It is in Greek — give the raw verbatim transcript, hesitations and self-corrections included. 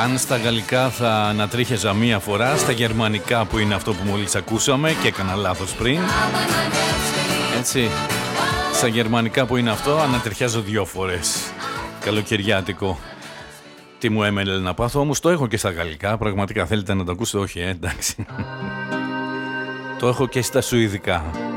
Αν στα γαλλικά θα ανατρίχιαζα μία φορά, στα γερμανικά που είναι αυτό που μόλις ακούσαμε και έκανα λάθος πριν, έτσι, στα γερμανικά που είναι αυτό ανατριχιάζω δύο φορές. Καλοκαιριάτικο. Τι μου έμενε να πάθω, όμως το έχω και στα γαλλικά. Πραγματικά θέλετε να το ακούσετε? Όχι, ε, εντάξει. Το έχω και στα σουηδικά.